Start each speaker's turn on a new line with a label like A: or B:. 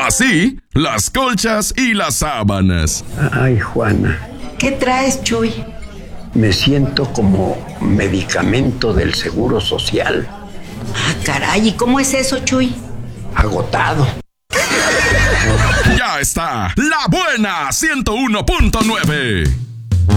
A: Así, las colchas y las sábanas.
B: Ay, Juana.
C: ¿Qué traes, Chuy?
B: Me siento como medicamento del Seguro Social.
C: Ah, caray, ¿y cómo es eso, Chuy?
B: Agotado.
A: Ya está, La Buena 101.9.